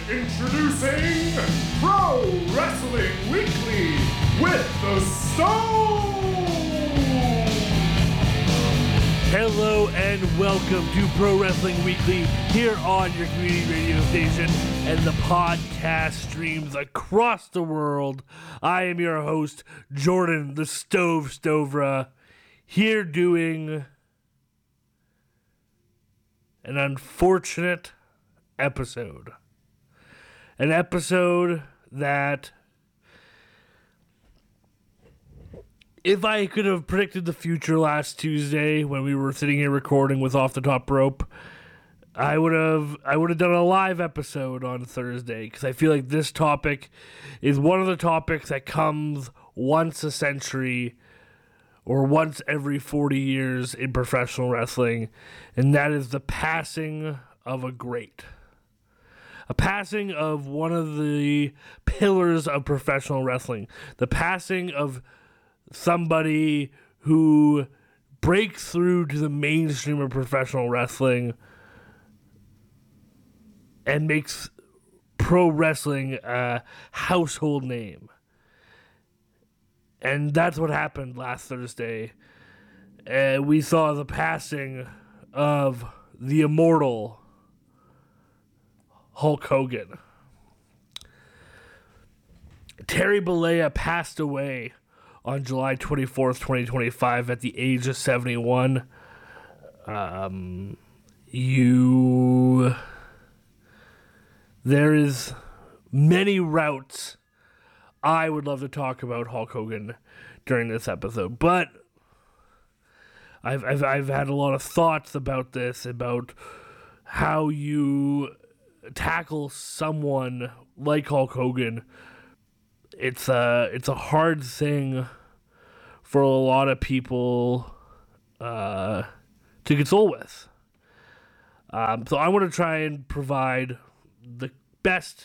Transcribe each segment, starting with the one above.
Introducing Pro Wrestling Weekly with the Stone! Hello and welcome to Pro Wrestling Weekly here on your community radio station and the podcast streams across the world. I am your host, Jordan the Stove Stovra, here doing an unfortunate episode. An episode that, if I could have predicted the future last Tuesday when we were sitting here recording with Off the Top Rope, I would have done a live episode on Thursday, because I feel like this topic is one of the topics that comes once a century or once every 40 years in professional wrestling, and that is the passing of a great. A passing of one of the pillars of professional wrestling. The passing of somebody who breaks through to the mainstream of professional wrestling and makes pro wrestling a household name. And that's what happened last Thursday. We saw the passing of the immortal Hulk Hogan. Terry Bollea passed away on July 24th, 2025 at the age of 71. There is many routes I would love to talk about Hulk Hogan during this episode, but I've had a lot of thoughts about this, about how you tackle someone like Hulk Hogan. It's a hard thing for a lot of people to console with. So I want to try and provide the best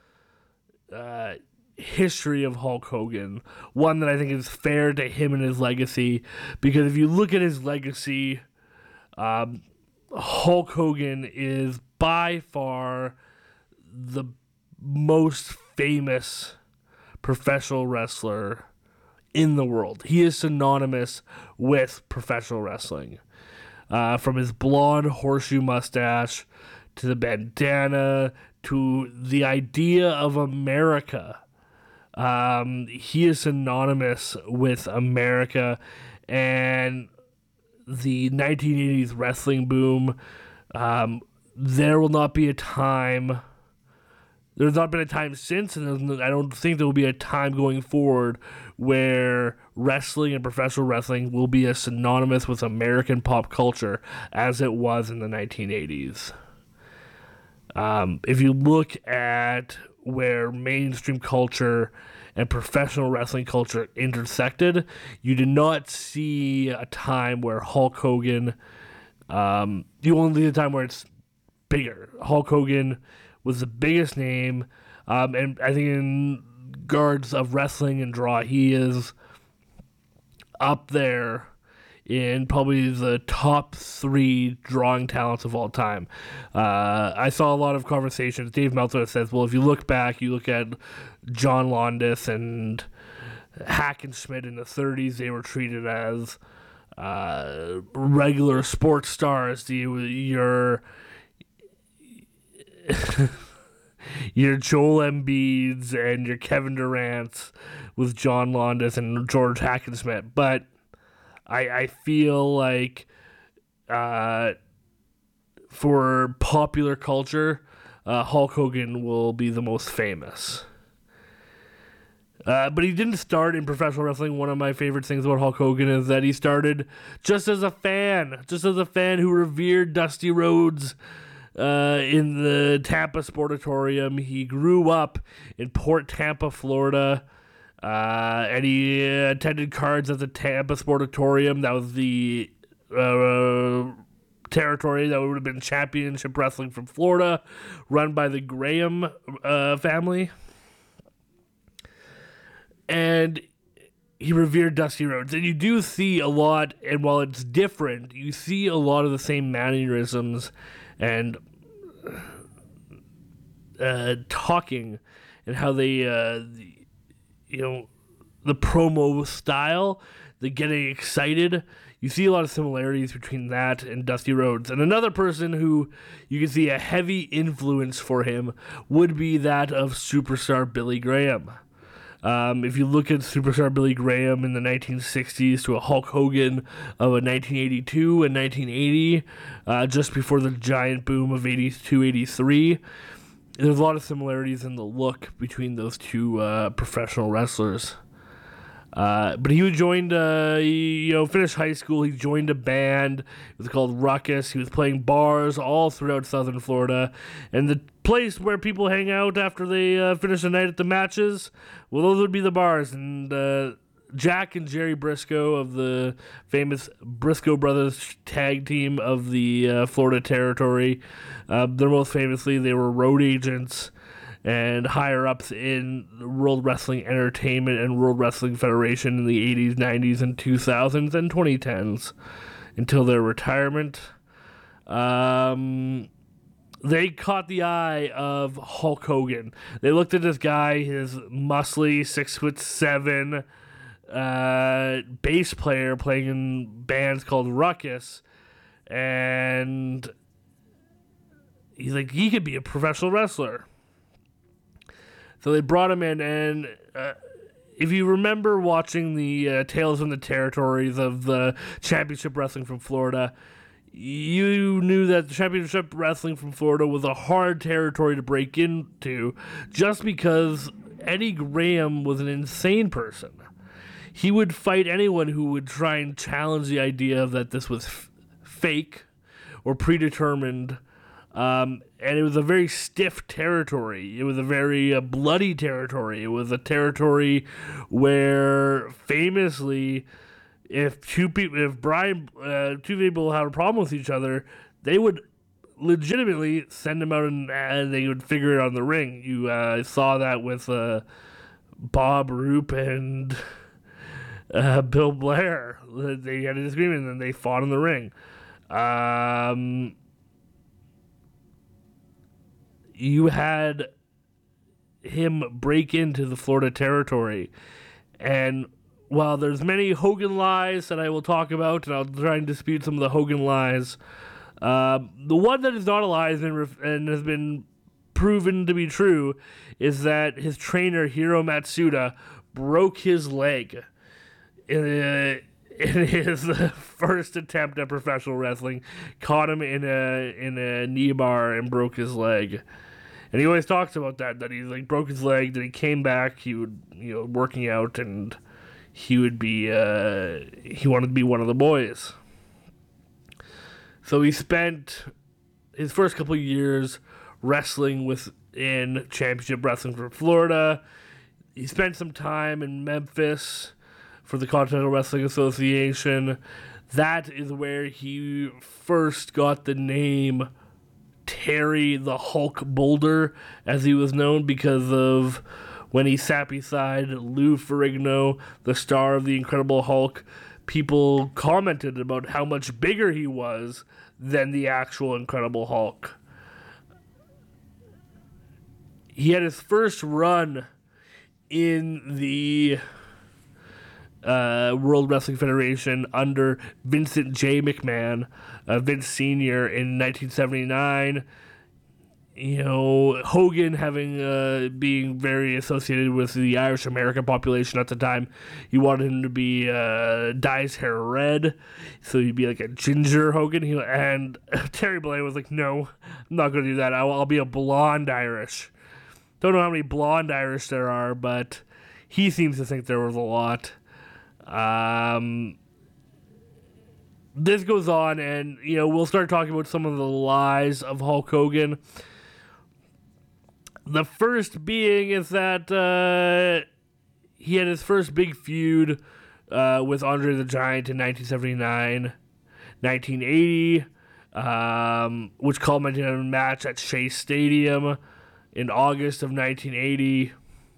history of Hulk Hogan, one that I think is fair to him and his legacy, because if you look at his legacy, Hulk Hogan is by far the most famous professional wrestler in the world. He is synonymous with professional wrestling. From his blonde horseshoe mustache to the bandana to the idea of America. He is synonymous with America and the 1980s wrestling boom. There will not be a time, there's not been a time since, and I don't think there will be a time going forward where wrestling and professional wrestling will be as synonymous with American pop culture as it was in the 1980s. If you look at where mainstream culture and professional wrestling culture intersected, you did not see a time where Hulk Hogan, you only see a time where it's bigger. Hulk Hogan was the biggest name, and I think in regards of wrestling and draw, he is up there in probably the top 3 drawing talents of all time. I saw a lot of conversations. Dave Meltzer says, well, if you look back, you look at John Londos and Hackenschmidt in the 30s, they were treated as regular sports stars. Your Joel Embiids and your Kevin Durant's with John Londos and George Hackenschmidt. But I feel like for popular culture, Hulk Hogan will be the most famous. But he didn't start in professional wrestling. One of my favorite things about Hulk Hogan is that he started just as a fan who revered Dusty Rhodes in the Tampa Sportatorium. He grew up in Port Tampa, Florida, and he attended cards at the Tampa Sportatorium. That was the territory that would have been championship wrestling from Florida, run by the Graham family. And he revered Dusty Rhodes. And you do see a lot, and while it's different, you see a lot of the same mannerisms and talking and how they, the promo style, the getting excited. You see a lot of similarities between that and Dusty Rhodes. And another person who you can see a heavy influence for him would be that of superstar Billy Graham. If you look at superstar Billy Graham in the 1960s to a Hulk Hogan of a 1982 and 1980, just before the giant boom of 82, 83, there's a lot of similarities in the look between those two professional wrestlers. But he joined, finished high school. He joined a band. It was called Ruckus. He was playing bars all throughout southern Florida. And the place where people hang out after they finish the night at the matches, well, those would be the bars. And Jack and Jerry Briscoe of the famous Briscoe Brothers tag team of the Florida Territory, they're most famously, they were road agents and higher-ups in World Wrestling Entertainment and World Wrestling Federation in the 80s, 90s, and 2000s and 2010s until their retirement. They caught the eye of Hulk Hogan. They looked at this guy, his muscly 6'7" bass player playing in bands called Ruckus, and he's like, he could be a professional wrestler. So they brought him in, and if you remember watching the Tales from the Territories of the Championship Wrestling from Florida, you knew that the Championship Wrestling from Florida was a hard territory to break into just because Eddie Graham was an insane person. He would fight anyone who would try and challenge the idea that this was fake or predetermined. And it was a very stiff territory. It was a very bloody territory. It was a territory where, famously, if two people had a problem with each other, they would legitimately send them out and they would figure it out in the ring. You saw that with Bob Roop and Bill Blair. They had a disagreement and then they fought in the ring. You had him break into the Florida Territory. And while there's many Hogan lies that I will talk about, and I'll try and dispute some of the Hogan lies, the one that is not a lie and has been proven to be true is that his trainer, Hiro Matsuda, broke his leg in his first attempt at professional wrestling, caught him in a knee bar and broke his leg. And he always talks about that he broke his leg, that he came back, he would, working out, and he would be, he wanted to be one of the boys. So he spent his first couple of years wrestling within Championship Wrestling for Florida. He spent some time in Memphis for the Continental Wrestling Association. That is where he first got the name Terry the Hulk Boulder, as he was known, because of when he sat beside Lou Ferrigno, the star of The Incredible Hulk. People commented about how much bigger he was than the actual Incredible Hulk. He had his first run in the World Wrestling Federation under Vincent J. McMahon, Vince Sr. in 1979. Hogan being very associated with the Irish American population at the time, he wanted him to be dye his hair red, so he'd be like a ginger Hogan. And Terry Bollea was like, "No, I'm not going to do that. I'll be a blonde Irish." Don't know how many blonde Irish there are, but he seems to think there was a lot. This goes on, and we'll start talking about some of the lies of Hulk Hogan. The first being is that he had his first big feud with Andre the Giant in 1979, 1980, which culminated in a match at Shea Stadium in August of 1980.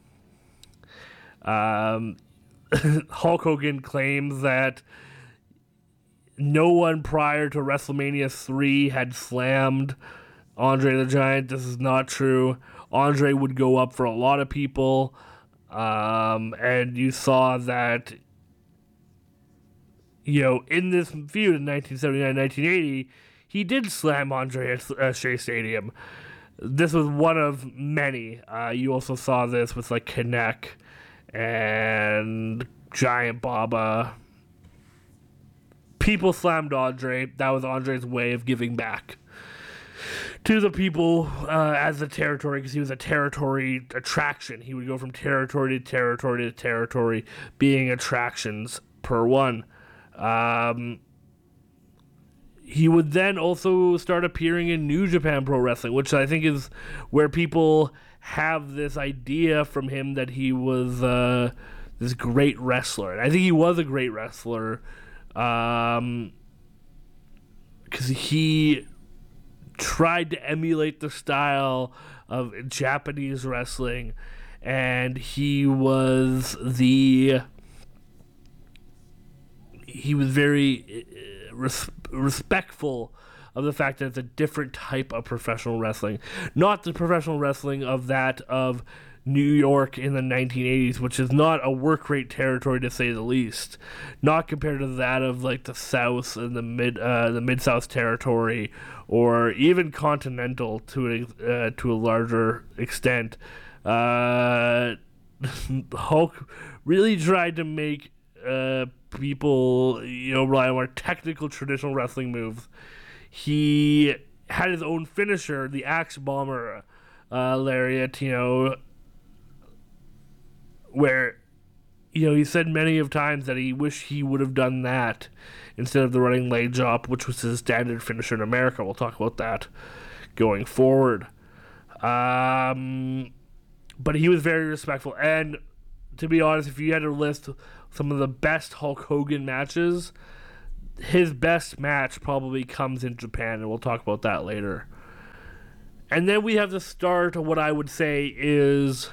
Hulk Hogan claims that no one prior to WrestleMania 3 had slammed Andre the Giant. This is not true. Andre would go up for a lot of people, and you saw that, in this feud in 1979-1980, he did slam Andre at Shea Stadium. This was one of many. You also saw this with like Kinect and Giant Baba. People slammed Andre. That was Andre's way of giving back to the people as a territory, because he was a territory attraction. He would go from territory to territory to territory, being attractions per one. He would then also start appearing in New Japan Pro Wrestling, which I think is where people have this idea from him that he was this great wrestler. And I think he was a great wrestler, because he tried to emulate the style of Japanese wrestling, and he was very respectful of the fact that it's a different type of professional wrestling, not the professional wrestling of New York in the 1980s, which is not a work rate territory to say the least, not compared to that of like the South and the Mid-South territory, or even continental to a larger extent. Hulk really tried to make people rely on more technical traditional wrestling moves. He had his own finisher, the Axe Bomber lariat, where he said many of times that he wished he would have done that instead of the running leg drop, which was his standard finisher in America. We'll talk about that going forward. But he was very respectful, and to be honest, if you had to list some of the best Hulk Hogan matches, his best match probably comes in Japan, and we'll talk about that later. And then we have the start of what I would say is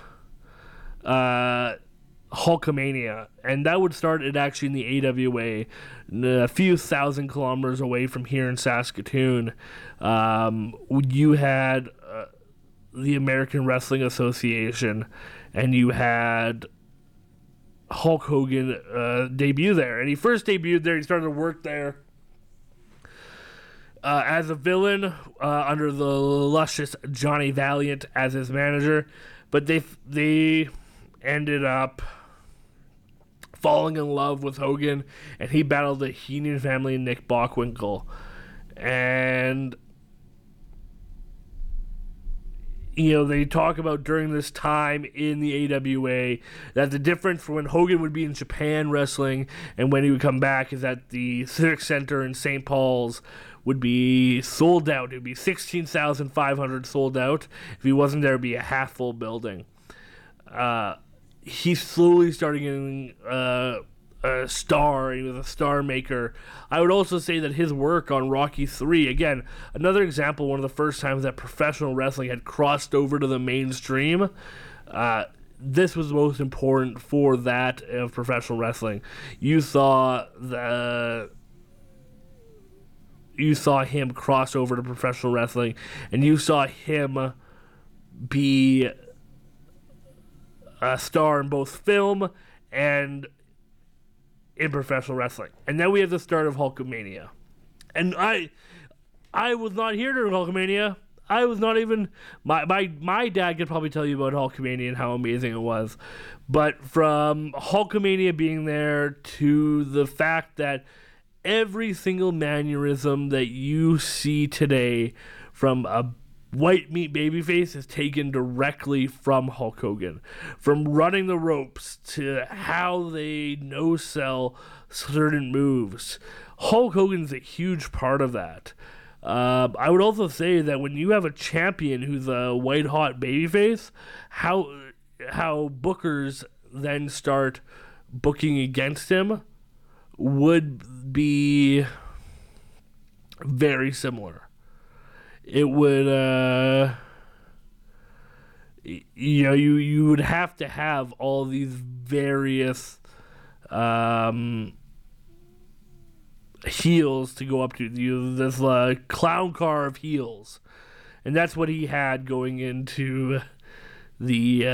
Hulkamania, and that would start it actually in the AWA, a few thousand kilometers away from here in Saskatoon. You had the American Wrestling Association, and you had Hulk Hogan debut there. And he first debuted there. He started to work there as a villain under the luscious Johnny Valiant as his manager. But they ended up falling in love with Hogan, and he battled the Heenan family and Nick Bockwinkel. And they talk about during this time in the AWA that the difference for when Hogan would be in Japan wrestling and when he would come back is that the Civic Center in St. Paul's would be sold out. It would be 16,500 sold out. If he wasn't there, it would be a half-full building. He slowly started getting a star. He was a star maker. I would also say that his work on Rocky III, again, another example, one of the first times that professional wrestling had crossed over to the mainstream. This was most important for that of professional wrestling. You saw him cross over to professional wrestling, and you saw him be a star in both film and in professional wrestling. And then we have the start of Hulkamania. And I was not here during Hulkamania. I was not even... My dad could probably tell you about Hulkamania and how amazing it was. But from Hulkamania being there to the fact that every single mannerism that you see today from a white meat babyface is taken directly from Hulk Hogan. From running the ropes to how they no-sell certain moves. Hulk Hogan's a huge part of that. I would also say that when you have a champion who's a white-hot babyface, how bookers then start booking against him would be very similar. It would, you would have to have all these various heels to go up to. This clown car of heels. And that's what he had going into the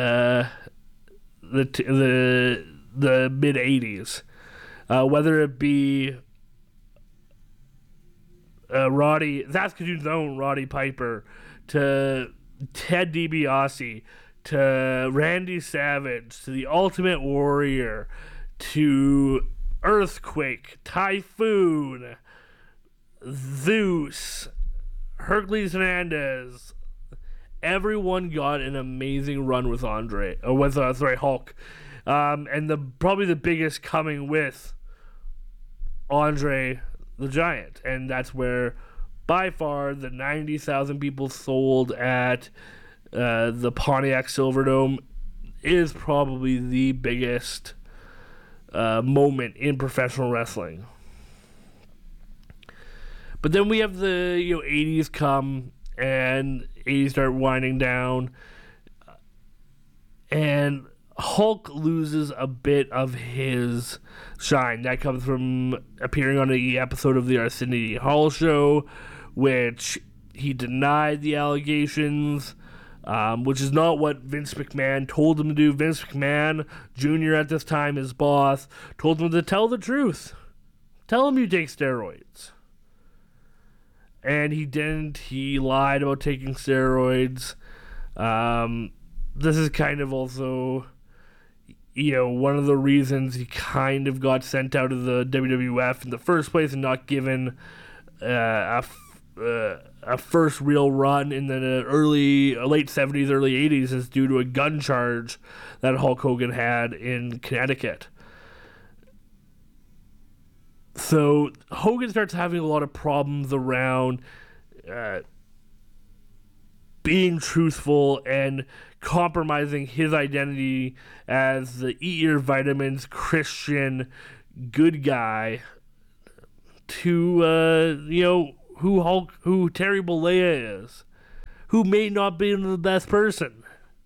mid '80s, whether it be that's because you've known Roddy Piper, to Ted DiBiase, to Randy Savage, to the Ultimate Warrior, to Earthquake, Typhoon, Zeus, Hercules Hernandez. Everyone got an amazing run with Hulk, and probably the biggest coming with Andre the Giant, and that's where by far the 90,000 people sold at the Pontiac Silverdome is probably the biggest moment in professional wrestling. But then we have the 80s come, and 80s start winding down, and Hulk loses a bit of his shine. That comes from appearing on the episode of the Arsenio Hall show, which he denied the allegations, which is not what Vince McMahon told him to do. Vince McMahon Jr. at this time, his boss, told him to tell the truth. Tell him you take steroids. And he didn't. He lied about taking steroids. This is kind of also, one of the reasons he kind of got sent out of the WWF in the first place and not given a first real run in the late 70s, early 80s is due to a gun charge that Hulk Hogan had in Connecticut. So Hogan starts having a lot of problems around being truthful and compromising his identity as the eat your vitamins Christian good guy to who Terry Bollea is, who may not be the best person.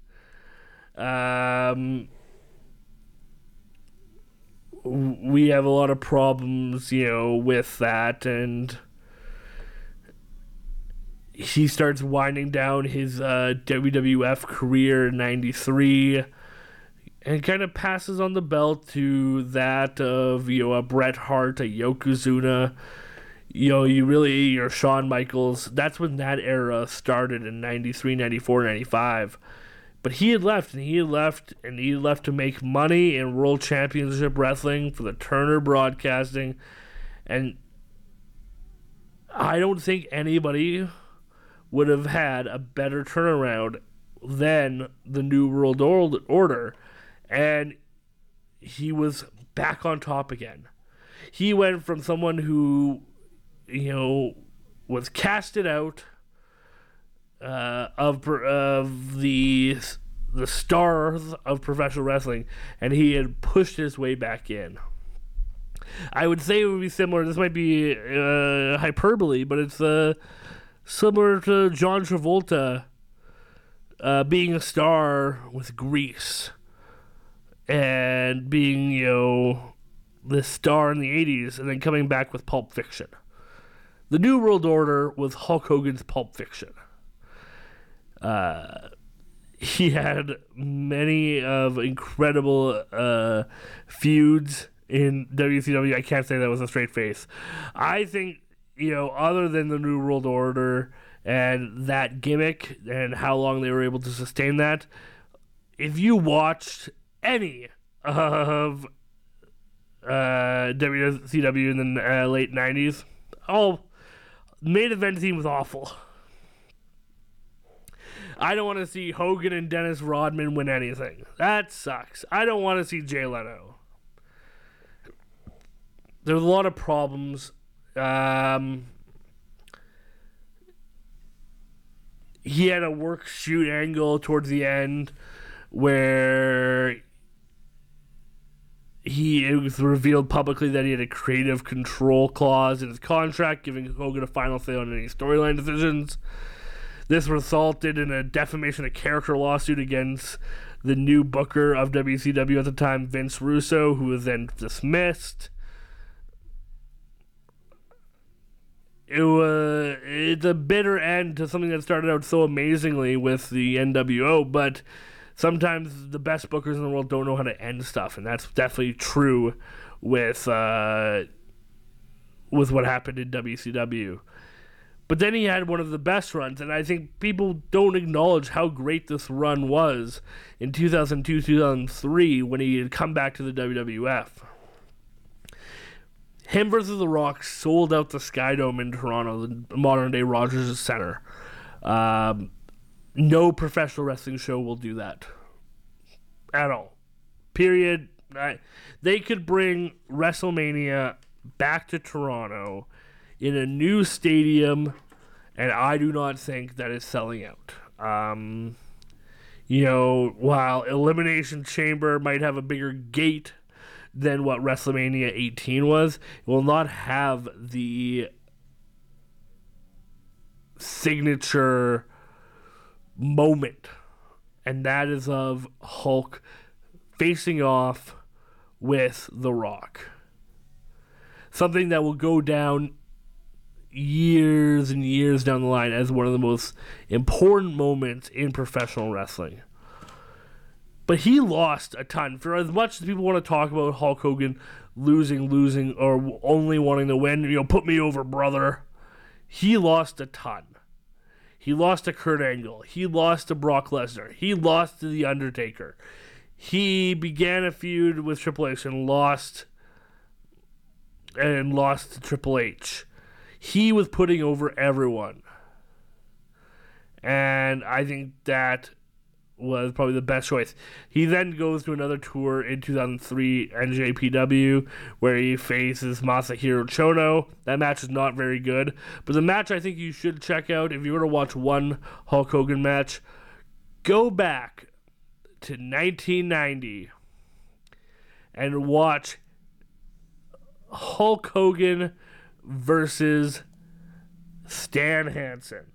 We have a lot of problems, with that, and he starts winding down his WWF career in '93, and kind of passes on the belt to that of a Bret Hart, a Yokozuna, your Shawn Michaels. That's when that era started in '93, '94, '95. But he had left to make money in World Championship Wrestling for the Turner Broadcasting. And I don't think anybody would have had a better turnaround than the New World Order. And he was back on top again. He went from someone who, was casted out of the stars of professional wrestling, and he had pushed his way back in. I would say it would be similar. This might be hyperbole, but it's similar to John Travolta being a star with Grease and being the star in the 80s, and then coming back with Pulp Fiction. The New World Order was Hulk Hogan's Pulp Fiction. He had many of incredible feuds in WCW. I can't say that with a straight face. I think, other than the New World Order and that gimmick and how long they were able to sustain that, if you watched any of WCW in the late 90s, main event team was awful. I don't want to see Hogan and Dennis Rodman win anything. That sucks. I don't want to see Jay Leno. There's a lot of problems. He had a work shoot angle towards the end where it was revealed publicly that he had a creative control clause in his contract, giving Hogan a final say on any storyline decisions. This resulted in a defamation of character lawsuit against the new booker of WCW at the time, Vince Russo, who was then dismissed. It's a bitter end to something that started out so amazingly with the NWO, but sometimes the best bookers in the world don't know how to end stuff, and that's definitely true with what happened in WCW. But then he had one of the best runs, and I think people don't acknowledge how great this run was in 2002, 2003 when he had come back to the WWF. Him versus The Rock sold out the Skydome in Toronto, the modern-day Rogers Center. No professional wrestling show will do that. At all. Period. They could bring WrestleMania back to Toronto in a new stadium, and I do not think that is selling out. While Elimination Chamber might have a bigger gate than what WrestleMania 18 was, it will not have the signature moment, and that is of Hulk facing off with The Rock. Something that will go down years and years down the line as one of the most important moments in professional wrestling. But he lost a ton. For as much as people want to talk about Hulk Hogan losing, or only wanting to win, put me over, brother. He lost a ton. He lost to Kurt Angle. He lost to Brock Lesnar. He lost to The Undertaker. He began a feud with Triple H and lost to Triple H. He was putting over everyone. And I think that was probably the best choice. He then goes to another tour in 2003 NJPW where he faces Masahiro Chono. That match is not very good, but the match I think you should check out if you were to watch one Hulk Hogan match, go back to 1990 and watch Hulk Hogan versus Stan Hansen.